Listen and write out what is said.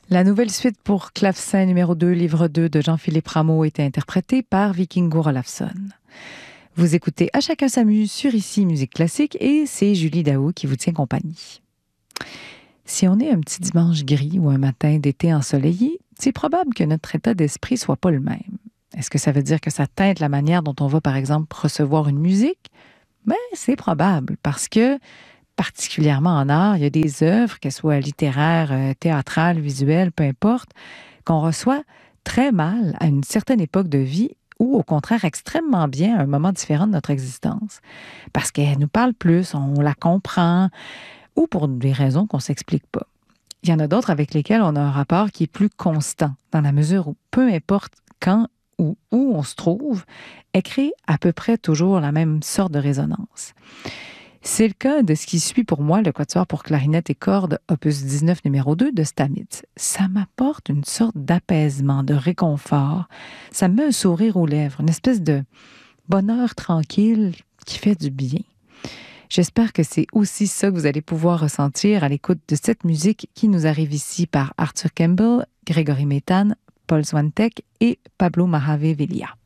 La nouvelle suite pour clavecin numéro 2, livre 2 de Jean-Philippe Rameau était interprétée par Vikingur Olafsson. Vous écoutez À chacun s'amuse sur Ici Musique Classique et c'est Julie Daou qui vous tient compagnie. Si on est un petit dimanche gris ou un matin d'été ensoleillé, c'est probable que notre état d'esprit soit pas le même. Est-ce que ça veut dire que ça teinte la manière dont on va, par exemple, recevoir une musique? Ben, c'est probable parce que particulièrement en art, il y a des œuvres, qu'elles soient littéraires, théâtrales, visuelles, peu importe, qu'on reçoit très mal à une certaine époque de vie ou au contraire extrêmement bien à un moment différent de notre existence. Parce qu'elle nous parle plus, on la comprend, ou pour des raisons qu'on ne s'explique pas. Il y en a d'autres avec lesquelles on a un rapport qui est plus constant, dans la mesure où peu importe quand ou où on se trouve, elle crée à peu près toujours la même sorte de résonance. C'est le cas de ce qui suit pour moi le quatuor pour clarinette et cordes, opus 19 numéro 2 de Stamitz. Ça m'apporte une sorte d'apaisement, de réconfort. Ça me met un sourire aux lèvres, une espèce de bonheur tranquille qui fait du bien. J'espère que c'est aussi ça que vous allez pouvoir ressentir à l'écoute de cette musique qui nous arrive ici par Arthur Campbell, Grégory Métan, Paul Swantek et Pablo Maravé-Velia.